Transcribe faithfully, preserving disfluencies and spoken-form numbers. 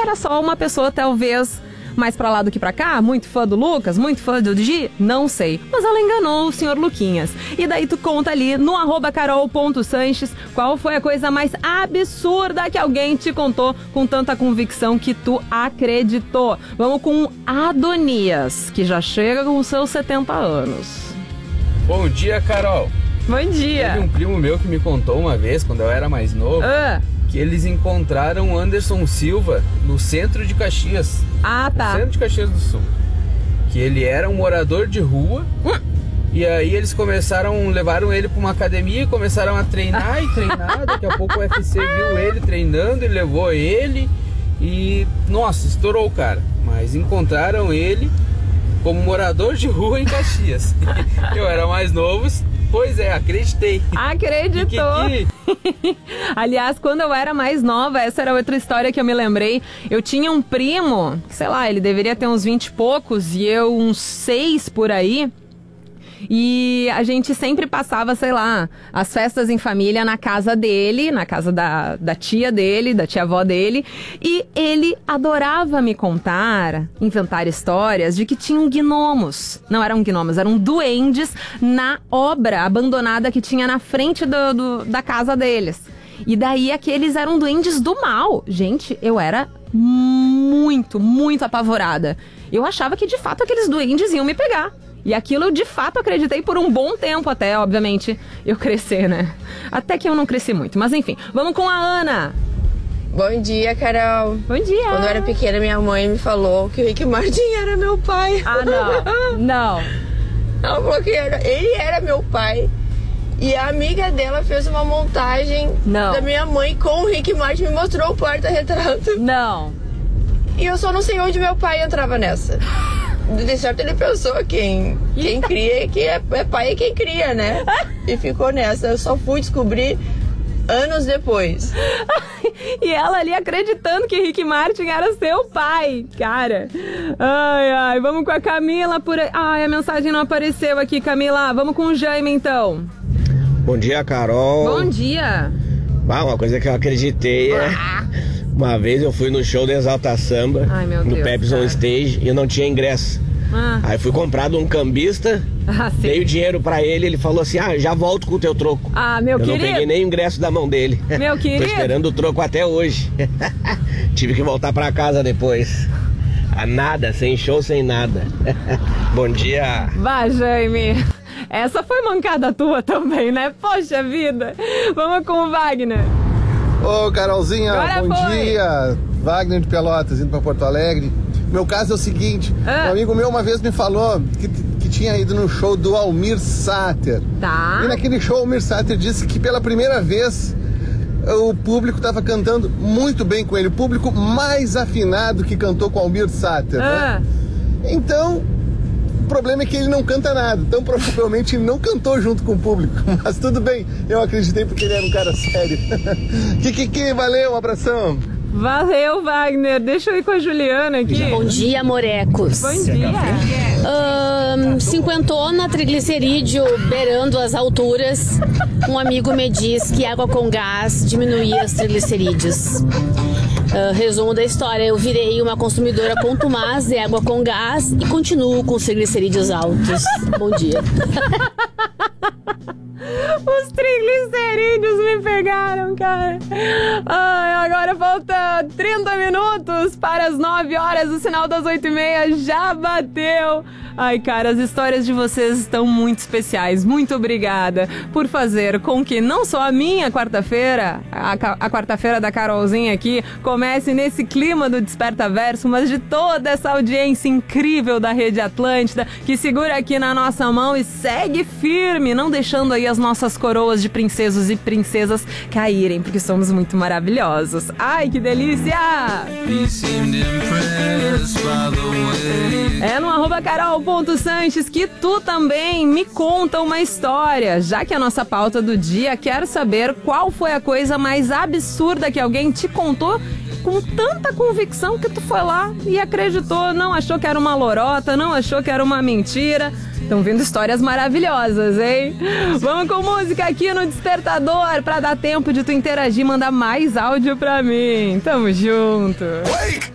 era só uma pessoa talvez mais pra lá do que pra cá, muito fã do Lucas, muito fã do Di, não sei. Mas ela enganou o senhor Luquinhas. E daí tu conta ali no arroba carol.sanches qual foi a coisa mais absurda que alguém te contou com tanta convicção que tu acreditou. Vamos com Adonias, que já chega com os seus setenta anos. Bom dia, Carol. Bom dia. Teve um primo meu que me contou uma vez, quando eu era mais novo, Ah. que eles encontraram Anderson Silva no centro de Caxias. Ah, tá. No centro de Caxias do Sul. Que ele era um morador de rua. Hum. E aí eles começaram, levaram ele para uma academia e começaram a treinar e treinar. Daqui a pouco o U F C viu ele treinando e levou ele. E, nossa, estourou o cara. Mas encontraram ele como morador de rua em Caxias. Eu era mais novo. Pois é, acreditei. Acreditou. Que, que... Aliás, quando eu era mais nova, essa era outra história que eu me lembrei. Eu tinha um primo, sei lá, ele deveria ter uns vinte e poucos e eu uns seis por aí. E a gente sempre passava, sei lá, as festas em família na casa dele, na casa da, da tia dele, da tia-avó dele. E ele adorava me contar, inventar histórias de que tinham gnomos. Não eram gnomos, eram duendes na obra abandonada que tinha na frente do, do, da casa deles. E daí aqueles eram duendes do mal. Gente, eu era muito, muito apavorada. Eu achava que de fato aqueles duendes iam me pegar. E aquilo eu de fato acreditei por um bom tempo até, obviamente, eu crescer, né? Até que eu não cresci muito, mas enfim. Vamos com a Ana. Bom dia, Carol. Bom dia. Quando eu era pequena, minha mãe me falou que o Rick Martin era meu pai. Ah, não. Não. Ela falou que era, ele era meu pai. E a amiga dela fez uma montagem Não. da minha mãe com o Rick Martin, me mostrou o porta-retrato. Não. E eu só não sei onde meu pai entrava nessa. De certo ele pensou quem, quem cria, que é, é pai é quem cria, né? E ficou nessa. Eu só fui descobrir anos depois. E ela ali acreditando que Rick Martin era seu pai, cara. Ai, ai, vamos com a Camila por aí. Ai, a mensagem não apareceu aqui, Camila. Vamos com o Jaime, então. Bom dia, Carol. Bom dia. Ah, uma coisa que eu acreditei é... Uma vez eu fui no show do Exalta Samba, Ai, meu no Deus, Pepsi On cara. Stage, e eu não tinha ingresso. Ah. Aí fui comprado um cambista, Ah, sim. dei o dinheiro pra ele, ele falou assim, ah, já volto com o teu troco. Ah, meu eu querido. não peguei nem o ingresso da mão dele. Meu querido. Tô esperando o troco até hoje. Tive que voltar pra casa depois. A nada, sem show, sem nada. Bom dia. Vá, Jaime. Essa foi mancada tua também, né? Poxa vida. Vamos com o Wagner. Ô, Carolzinha, Agora bom foi. dia. Wagner de Pelotas, indo pra Porto Alegre. Meu caso é o seguinte, Ah. um amigo meu uma vez me falou que, que tinha ido no show do Almir Sater. Tá. E naquele show o Almir Sater disse que pela primeira vez o público estava cantando muito bem com ele. O público mais afinado que cantou com o Almir Sater, Ah. né? Então... O problema é que ele não canta nada, então provavelmente ele não cantou junto com o público. Mas tudo bem, eu acreditei porque ele era um cara sério. Kikiki, valeu, um abração. Valeu, Wagner. Deixa eu ir com a Juliana aqui. Bom dia, morecos. Bom dia. Ahn, cinquentona, triglicerídeo beirando as alturas. Um amigo me diz que água com gás diminuía os triglicerídeos. Ah, resumo da história, eu virei uma consumidora contumaz de água com gás e continuo com os triglicerídeos altos. Bom dia. Os triglicerídeos me pegaram, cara. Ai, agora falta trinta minutos para as nove horas. O sinal das oito e meia já bateu. Ai, cara, as histórias de vocês estão muito especiais. Muito obrigada por fazer com que não só a minha quarta-feira, a, a quarta-feira da Carolzinha aqui, comece nesse clima do Desperta Verso, mas de toda essa audiência incrível da Rede Atlântida, que segura aqui na nossa mão e segue firme, não deixando aí as nossas coroas de princesos e princesas caírem, porque somos muito maravilhosos. Ai, que delícia! É no arroba carol.sanches que tu também me conta uma história, já que a nossa pauta do dia quer saber qual foi a coisa mais absurda que alguém te contou com tanta convicção que tu foi lá e acreditou, não achou que era uma lorota, não achou que era uma mentira. Estão vindo histórias maravilhosas, hein? Vamos com música aqui no Despertador pra dar tempo de tu interagir e mandar mais áudio pra mim. Tamo junto.